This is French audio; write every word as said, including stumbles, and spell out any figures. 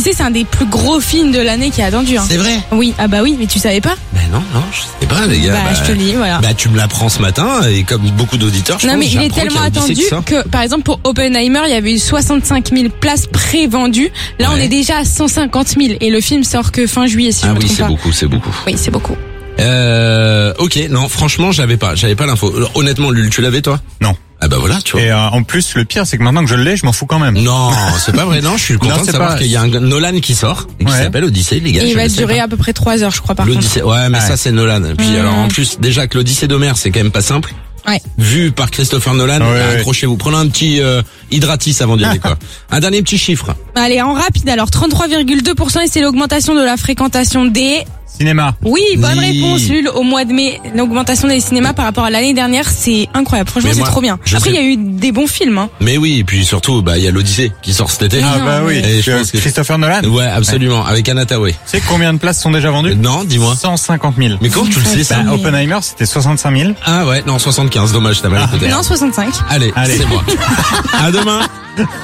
L'Odyssée, c'est un des plus gros films de l'année qui est attendu. Hein. C'est vrai? Oui, ah bah oui, mais tu savais pas? Ben non, non, je sais pas, les gars. Bah, bah, je te le dis, voilà. Bah, tu me l'apprends ce matin, et comme beaucoup d'auditeurs, je Non, pense, mais il est j'apprends qu'il y tellement a Odyssée attendu qui sort. que, par exemple, pour Oppenheimer, il y avait eu soixante-cinq mille places pré-vendues. Là, Ouais. on est déjà à cent cinquante mille. Et le film sort que fin juillet, si je Ah me oui, trompe c'est pas. beaucoup, c'est beaucoup. Oui, c'est beaucoup. Euh, ok, non, franchement, j'avais pas, j'avais pas l'info. Alors, honnêtement, Lul, tu l'avais, toi? Non. Ah bah voilà, tu vois. Et euh, en plus, le pire, c'est que maintenant que je l'ai, je m'en fous quand même. Non, c'est pas vrai, non, je suis content Non, de c'est savoir pas- qu'il y a un Nolan qui sort, et qui Ouais. s'appelle Odyssée, les gars. Et il je va le sais durer pas. à peu près trois heures, je crois, par contre. L'Odyssée, ouais, mais Ouais. ça, c'est Nolan. Et puis, Mmh. alors, en plus, déjà que l'Odyssée d'Homère, c'est quand même pas simple. Ouais. Vu par Christopher Nolan, Ouais, ouais. accrochez-vous. Prenez un petit euh, hydratis avant d'y aller, quoi. Un dernier petit chiffre. Allez, en rapide, alors, trente-trois virgule deux pour cent et c'est l'augmentation de la fréquentation des... Cinéma. Oui, bonne Oui. réponse, Lul. Au mois de mai, l'augmentation des cinémas par rapport à l'année dernière, c'est incroyable. Franchement, Mais c'est moi, trop bien. je Après, il sais- y a eu des bons films, hein. Mais oui, et puis surtout, bah, il y a l'Odyssée qui sort cet été. Ah non, bah oui, Et je que pense que- Christopher Nolan. Ouais, absolument, avec Anna Thaoué. Tu sais combien de places sont déjà vendues? Non, dis-moi. cent cinquante mille. Mais comment tu le sais, ça? Bah, Oppenheimer, c'était soixante-cinq mille. Ah ouais, non, soixante-quinze, dommage, t'as mal écouté. Non, soixante-cinq. Allez, Allez. c'est moi. À demain.